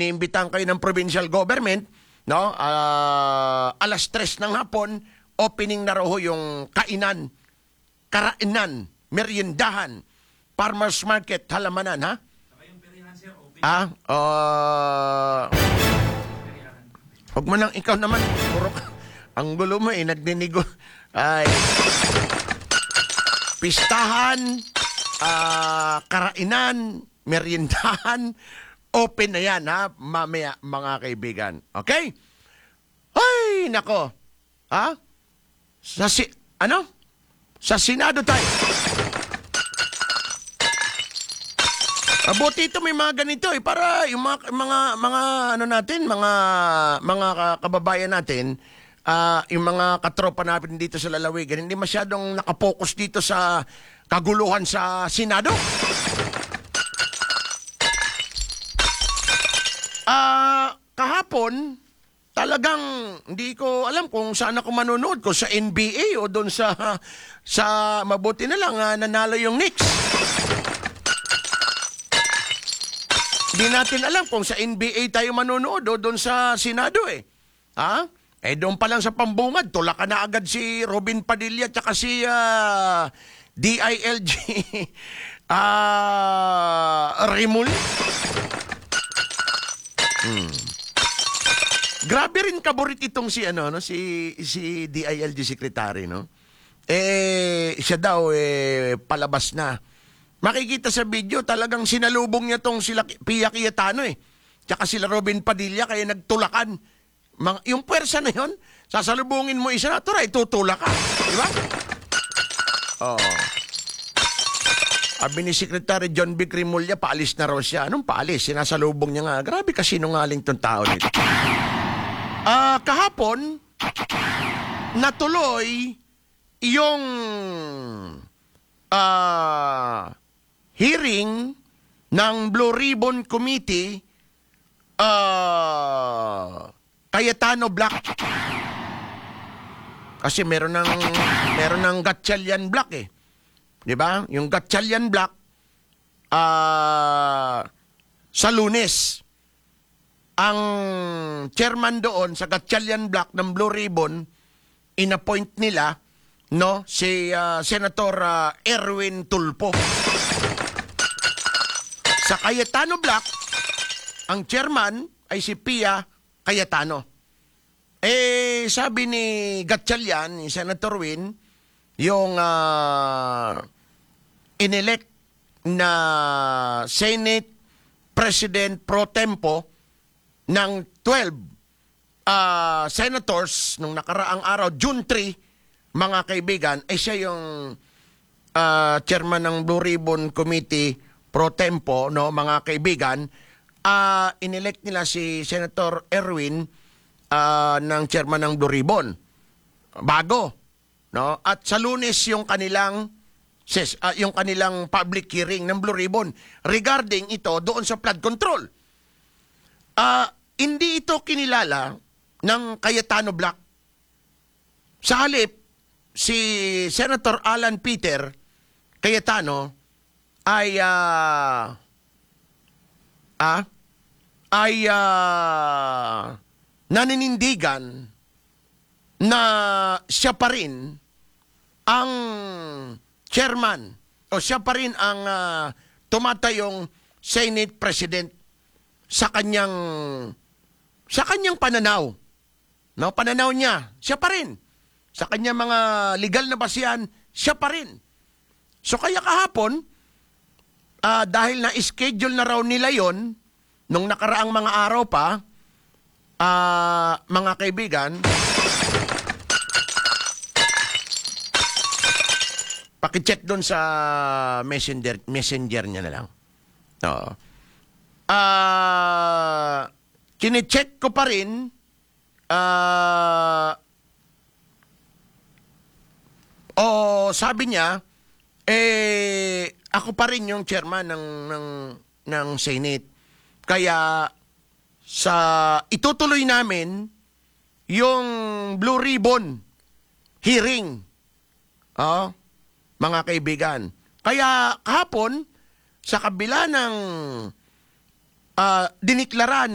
Iimbitahan kayo ng provincial government, no? Alas 3 ng hapon, opening na raw ho yung kainan, karainan, meriendahan, farmers market, halamanan, ha? Saka yung perihan, sir, open. Huwag mo nang ikaw naman, puro ang gulo mo nagdinigo. Ay, pistahan, karainan, meriendahan, open na yan, ha? Mamaya, mga kaibigan. Okay? Ay, nako. Ha? Sa Senado tayo. Buti ito may mga ganito para yung mga ano natin, mga kababayan natin, yung mga katropa natin dito sa lalawigan, hindi masyadong nakapokus dito sa kaguluhan sa Senado. Kahapon, talagang hindi ko alam kung saan ako manonood ko, sa NBA o doon sa mabuti na lang nanalo yung Knicks. Hindi natin alam kung sa NBA tayo manonood o doon sa Senado eh. Ha? Eh doon pa lang sa pambungad, tulak ka na agad si Robin Padilla at saka si DILG Rimul. Grabe rin kaburit itong si si DILG secretary, no? Siya daw palabas na. Makikita sa video talagang sinalubong niya tong sila Pia Cayetano Tsaka sila Robin Padilla kaya nagtulakan. Yung puwersa na yon, sasalubungin mo isa na, turay, tutulak ka. Di ba? Sabi ni Secretary John B. Crimolia, paalis na raw siya. Anong paalis? Sinasalubong niya nga. Grabe kasi nungaling tong tao nito. Kahapon, natuloy yung hearing ng Blue Ribbon Committee Cayetano Black. Kasi meron ng Gatchalian Black eh. 'Di ba? Yung Gatchalian Black sa Lunes. Ang chairman doon sa Gatchalian Black ng Blue Ribbon, inappoint nila si Senator Erwin Tulfo. Sa Cayetano Black, ang chairman ay si Pia Cayetano. Sabi ni Gatchalian, ni Senator Win, yung inelect na Senate President pro tempo ng 12 senators nung nakaraang araw, June 3, mga kaibigan, siya yung chairman ng Blue Ribbon Committee pro tempo, mga kaibigan. Inelect nila si Senator Erwin ng chairman ng Blue Ribbon. Bago, At sa Lunes yung kanilang public hearing ng Blue Ribbon regarding ito doon sa flood control. Hindi ito kinilala ng Cayetano Black. Sa halip, si Senator Alan Peter Cayetano ay naninindigan na siya pa rin ang chairman o siya pa rin ang tumatayong Senate President sa kanyang pananaw. Pananaw niya, siya pa rin. Sa kanyang mga legal na basihan, siya pa rin. So kaya kahapon, dahil na-schedule na raw nila yon nung nakaraang mga araw pa, mga kaibigan, pakicheck doon sa messenger niya na lang. Kine-check ko pa rin, sabi niya, ako pa rin yung chairman ng Senate. Kaya itutuloy namin yung Blue Ribbon hearing. Mga kaibigan. Kaya kahapon, sa kabila ng diniklara